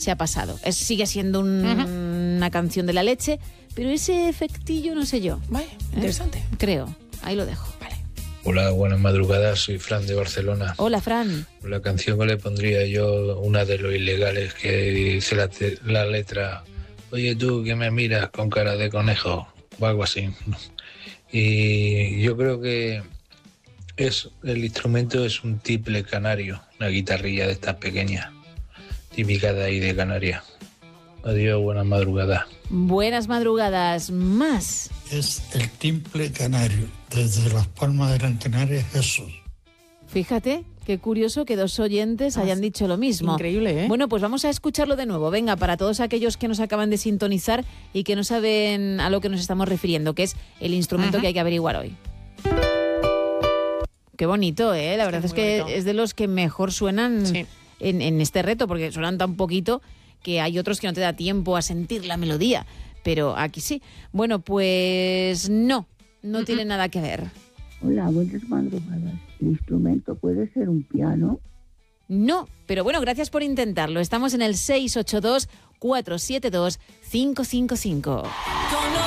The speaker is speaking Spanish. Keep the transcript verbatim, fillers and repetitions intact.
se ha pasado. Es, sigue siendo un, uh-huh. una canción de la leche, pero ese efectillo no sé yo. Vale, interesante. ¿Eh? Creo, ahí lo dejo. Vale. Hola, buenas madrugadas, soy Fran de Barcelona. Hola, Fran. La canción que le pondría yo, una de los ilegales, que dice la, te- la letra: oye tú que me miras con cara de conejo, o algo así. Y yo creo que es el instrumento es un tiple canario, una guitarrilla de estas pequeñas, típica de ahí de Canarias. Adiós, buenas madrugadas. Buenas madrugadas, más. Es el timple canario, desde Las Palmas de Gran Canaria, Jesús. Fíjate, qué curioso que dos oyentes hayan dicho lo mismo. Increíble, ¿eh? Bueno, pues vamos a escucharlo de nuevo. Venga, para todos aquellos que nos acaban de sintonizar y que no saben a lo que nos estamos refiriendo, que es el instrumento uh-huh. que hay que averiguar hoy. Qué bonito, ¿eh? La verdad es, es que bonito. Es de los que mejor suenan sí. en, en este reto, porque suenan tan poquito que hay otros que no te da tiempo a sentir la melodía, pero aquí sí. Bueno, pues no, no uh-huh. tiene nada que ver. Hola, buenas madrugadas. ¿El instrumento puede ser un piano? No, pero bueno, gracias por intentarlo. Estamos en el seis ocho dos, cuatro siete dos, cinco cinco cinco.